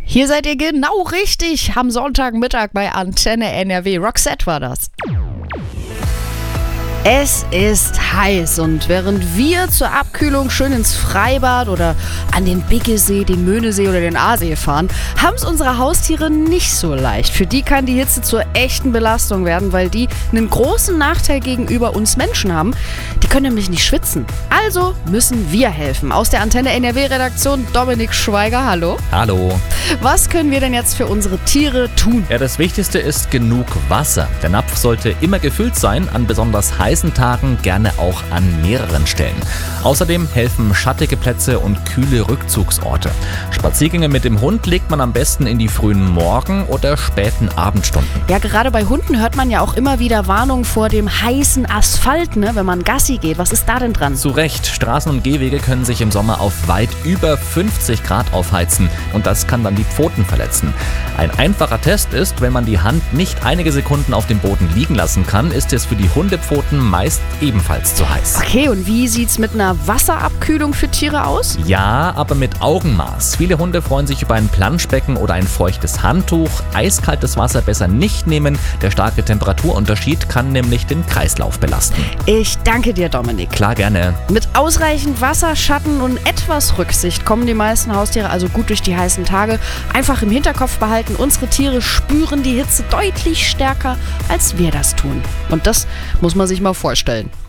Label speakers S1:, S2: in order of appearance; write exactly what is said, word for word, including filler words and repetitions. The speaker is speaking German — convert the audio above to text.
S1: Hier seid ihr genau richtig. Am Sonntagmittag bei Antenne N R W. Roxette war das. Es ist heiß und während wir zur Abkühlung schön ins Freibad oder an den Biggesee, den Möhnesee oder den Aasee fahren, haben es unsere Haustiere nicht so leicht. Für die kann die Hitze zur echten Belastung werden, weil die einen großen Nachteil gegenüber uns Menschen haben. Die können nämlich nicht schwitzen. Also müssen wir helfen. Aus der Antenne N R W-Redaktion Dominik Schweiger, hallo.
S2: Hallo.
S1: Was können wir denn jetzt für unsere Tiere tun?
S2: Ja, das Wichtigste ist genug Wasser. Der Napf sollte immer gefüllt sein, an besonders heißen Tagen gerne auch an mehreren Stellen. Außerdem helfen schattige Plätze und kühle Rückzugsorte. Spaziergänge mit dem Hund legt man am besten in die frühen Morgen- oder späten Abendstunden.
S1: Ja, gerade bei Hunden hört man ja auch immer wieder Warnungen vor dem heißen Asphalt, ne, wenn man Gassi geht. Was ist da denn dran?
S2: Zu Recht, Straßen und Gehwege können sich im Sommer auf weit über fünfzig Grad aufheizen und das kann dann die Pfoten verletzen. Ein einfacher Test ist, wenn man die Hand nicht einige Sekunden auf dem Boden liegen lassen kann, ist es für die Hundepfoten meist ebenfalls zu heiß.
S1: Okay, und wie sieht's mit einer Wasserabkühlung für Tiere aus?
S2: Ja, aber mit Augenmaß. Viele Hunde freuen sich über ein Planschbecken oder ein feuchtes Handtuch. Eiskaltes Wasser besser nicht nehmen. Der starke Temperaturunterschied kann nämlich den Kreislauf belasten.
S1: Ich danke dir, Dominik.
S2: Klar, gerne.
S1: Mit ausreichend Wasser, Schatten und etwas Rücksicht kommen die meisten Haustiere also gut durch die heißen Tage. Einfach im Hinterkopf behalten, unsere Tiere spüren die Hitze deutlich stärker, als wir das tun. Und das muss man sich mal vorstellen.